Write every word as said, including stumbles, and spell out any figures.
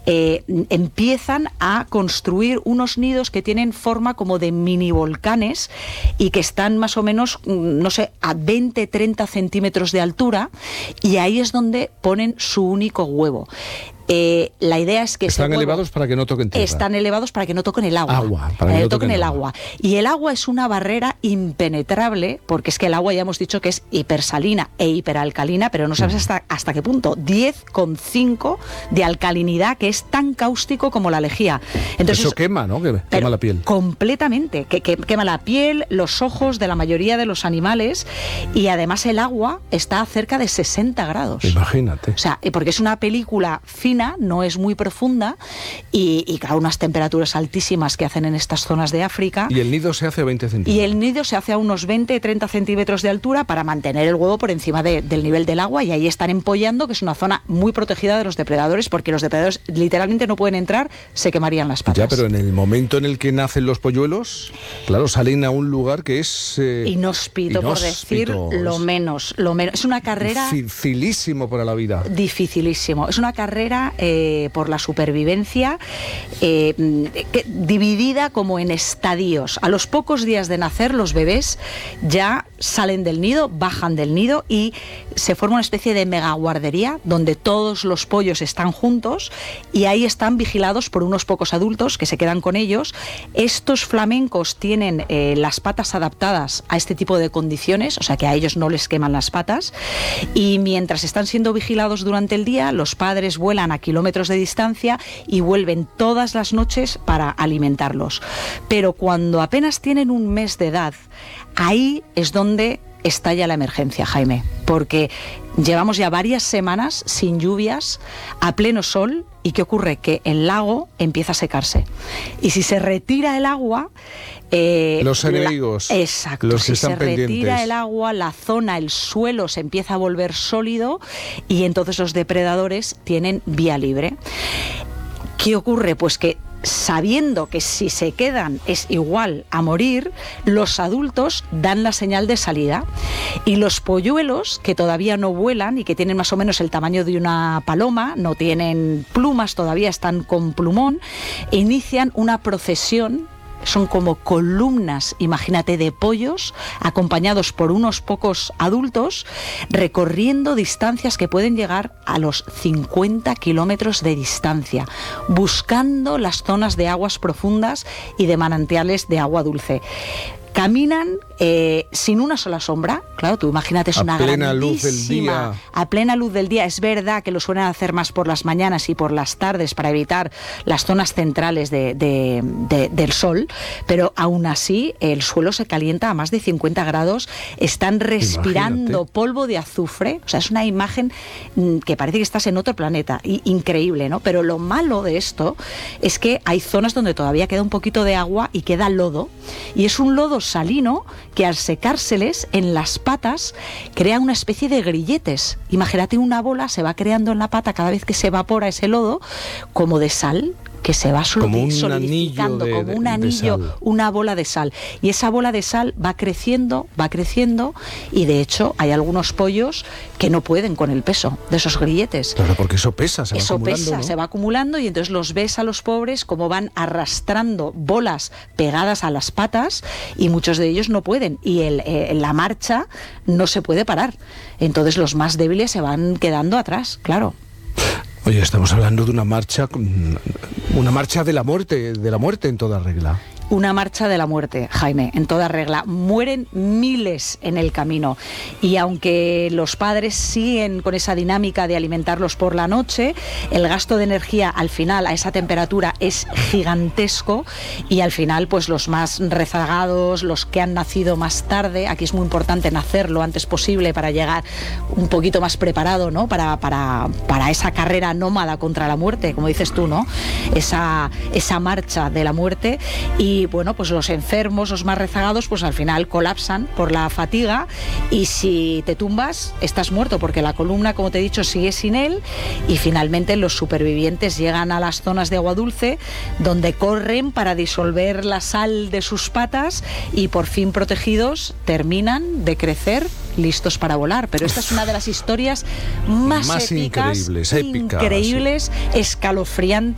eh, empiezan a construir unos nidos que tienen forma como de mini volcanes y que están más o menos, no sé, a veinte, treinta centímetros de altura, y ahí es donde ponen su único huevo. Eh, la idea es que están elevados para que no toquen tierra. Están elevados para que no toquen el agua. Agua, para que no toquen el agua. Y el agua es una barrera impenetrable, porque es que el agua ya hemos dicho que es hipersalina e hiperalcalina, pero no sabes uh-huh. hasta, hasta qué punto. diez coma cinco de alcalinidad, que es tan cáustico como la lejía. Entonces, eso quema, ¿no? Que quema la piel. Completamente. Que, que quema la piel, los ojos de la mayoría de los animales, y además el agua está a cerca de sesenta grados. Imagínate. O sea, porque es una película fina, no es muy profunda, y, y claro, unas temperaturas altísimas que hacen en estas zonas de África. Y el nido se hace a veinte centímetros. Y el nido se hace a unos veinte, treinta centímetros de altura para mantener el huevo por encima de, del nivel del agua, y ahí están empollando, que es una zona muy protegida de los depredadores, porque los depredadores literalmente no pueden entrar, se quemarían las patas. Ya, pero en el momento en el que nacen los polluelos, claro, salen a un lugar que es... Eh, inhóspito, por decir lo menos, lo menos. Es una carrera... Dificilísimo para la vida. Dificilísimo. Es una carrera Eh, por la supervivencia, eh, que, dividida como en estadios. A los pocos días de nacer, los bebés ya salen del nido, bajan del nido, y se forma una especie de megaguardería donde todos los pollos están juntos, y ahí están vigilados por unos pocos adultos que se quedan con ellos. Estos flamencos tienen eh, las patas adaptadas a este tipo de condiciones, o sea que a ellos no les queman las patas, y mientras están siendo vigilados durante el día, los padres vuelan a kilómetros de distancia y vuelven todas las noches para alimentarlos. Pero cuando apenas tienen un mes de edad, ahí es donde estalla la emergencia, Jaime, porque llevamos ya varias semanas sin lluvias, a pleno sol, y ¿qué ocurre? Que el lago empieza a secarse, y si se retira el agua, eh, los enemigos, la, exacto, los que si están se pendientes. retira el agua, la zona, el suelo se empieza a volver sólido, y entonces los depredadores tienen vía libre. ¿Qué ocurre? Pues que, sabiendo que si se quedan es igual a morir, los adultos dan la señal de salida, y los polluelos, que todavía no vuelan y que tienen más o menos el tamaño de una paloma, no tienen plumas, todavía están con plumón, inician una procesión. Son como columnas, imagínate, de pollos acompañados por unos pocos adultos, recorriendo distancias que pueden llegar a los cincuenta kilómetros de distancia, buscando las zonas de aguas profundas y de manantiales de agua dulce. Caminan eh, sin una sola sombra, claro, tú imagínate, es a una plena grandísima, luz del día. A plena luz del día. Es verdad que lo suelen hacer más por las mañanas y por las tardes para evitar las zonas centrales de, de, de, del sol, pero aún así el suelo se calienta a más de cincuenta grados, están respirando Imagínate. polvo de azufre, o sea, es una imagen que parece que estás en otro planeta, y, increíble, ¿no? Pero lo malo de esto es que hay zonas donde todavía queda un poquito de agua y queda lodo, y es un lodo salino que al secárseles en las patas crea una especie de grilletes. Imagínate, una bola se va creando en la pata cada vez que se evapora ese lodo, como de sal, que se va como solidificando, un como un anillo, de una bola de sal. Y esa bola de sal va creciendo, va creciendo, y de hecho hay algunos pollos que no pueden con el peso de esos grilletes. Claro, porque eso pesa, se va eso acumulando. pesa, ¿no? se va acumulando, y entonces los ves a los pobres como van arrastrando bolas pegadas a las patas, y muchos de ellos no pueden, y el, eh, la marcha no se puede parar. Entonces los más débiles se van quedando atrás, claro. Oye, estamos hablando de una marcha, una marcha de la muerte, de la muerte en toda regla. Una marcha de la muerte, Jaime, en toda regla. Mueren miles en el camino, y aunque los padres siguen con esa dinámica de alimentarlos por la noche, el gasto de energía al final a esa temperatura es gigantesco, y al final pues los más rezagados, los que han nacido más tarde, aquí es muy importante nacer lo antes posible para llegar un poquito más preparado, ¿no? Para, para, para esa carrera nómada contra la muerte, como dices tú, ¿no? Esa, esa marcha de la muerte. Y Y bueno, pues los enfermos, los más rezagados, pues al final colapsan por la fatiga, y si te tumbas estás muerto, porque la columna, como te he dicho, sigue sin él, y finalmente los supervivientes llegan a las zonas de agua dulce, donde corren para disolver la sal de sus patas, y por fin protegidos terminan de crecer, listos para volar. Pero esta es una de las historias más, más épicas, increíbles, épicas, increíbles, sí. escalofriantes